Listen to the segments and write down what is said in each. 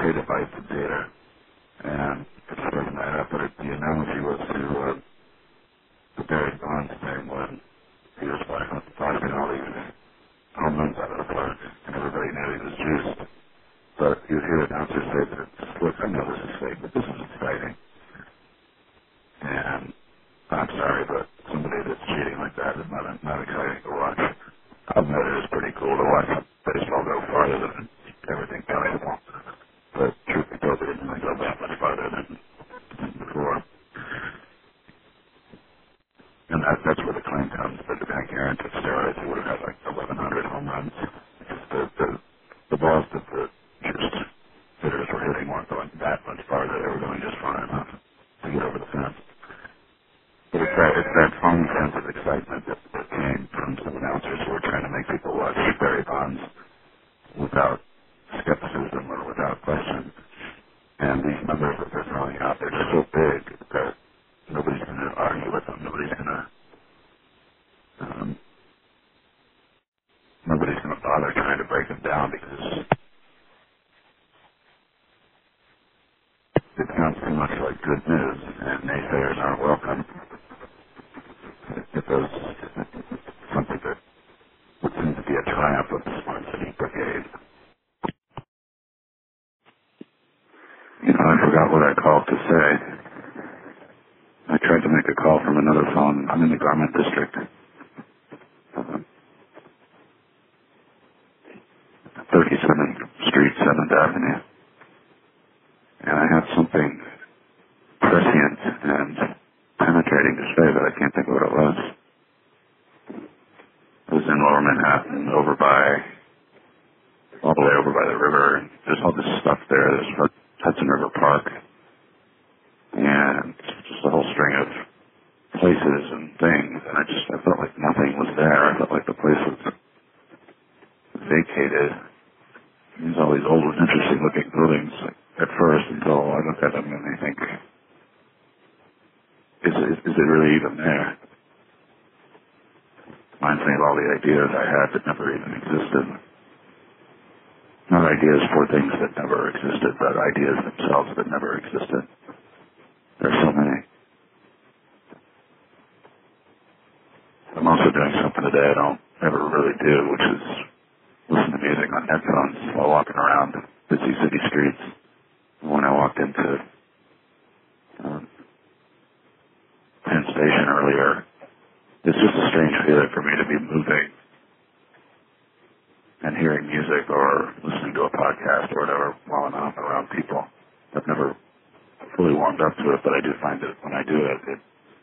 hated by the theater. And it's bringing that up, but the analogy was to the Barry Bonds thing when he was blocking all these home runs out of the park, and everybody knew he was juiced. But you'd hear announcers say that, look, I know this is fake, but this is exciting. And I'm sorry, but somebody that's cheating like that is not exciting to watch. I'll admit it is pretty cool to watch baseball go farther than everything valuable. But truth be told, it didn't really go that much farther than before. And that's where the claim comes that the Hank Aaron took steroids, he would have had like 1,100 home runs. The balls that the just hitters were hitting weren't going that much farther. They were going just far enough to get over the fence. But it's that phone sense of excitement that came from some announcers who were trying to make people watch Barry Bonds without skepticism or without question. And these numbers that they're throwing out, they're just so big that nobody's going to argue with them. Nobody's going to bother trying to break them down because it sounds too much like good news, and naysayers aren't welcome. It does something that would seem to be a triumph of the Smart City Brigade. You know, I forgot what I called to say. I tried to make a call from another phone. I'm in the Garment District. 37th Street, 7th Avenue. And I had something prescient and penetrating to say, but I can't think of what it was. It was in Lower Manhattan, all the way over by the river. And there's all this stuff there. There's Hudson River Park. And just a whole string of places and things. And I felt like nothing was there. I felt like the place was vacated. There's all these old, interesting looking buildings at first until I look at them and I think, is it really even there? Reminds me of all the ideas I had that never even existed. Not ideas for things that never existed, but ideas themselves that never existed. There's so many. I'm also doing something today I don't ever really do, which is listen to music on headphones while walking around busy city streets. When I walked into Penn Station earlier, it's just a strange feeling for me to be moving and hearing music or listening to a podcast or whatever while I'm around people. I've never fully warmed up to it, but I do find that when I do it, it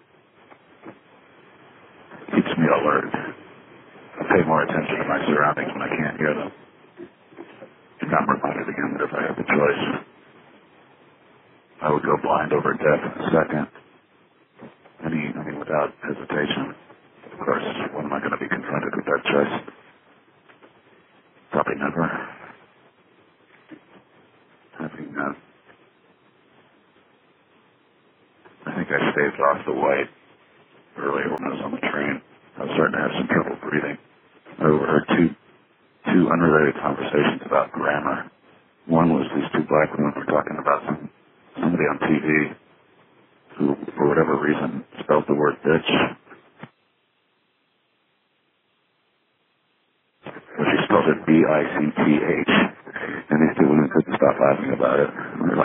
keeps me alert. I pay more attention to my surroundings when I can't hear them. And I'm reminded again that if I had the choice, I would go blind over deaf in a second. I mean, without hesitation. Of course, when am I going to be confronted with that choice? Probably never. I think I staved off the white earlier when I was on the train. I was starting to have some trouble breathing. I overheard two unrelated conversations about grammar. One was these two black women were talking about somebody on TV who, for whatever reason, spelled the word bitch. But she spelled it B-I-C-T-H. And these two women couldn't stop laughing about it. And they're like,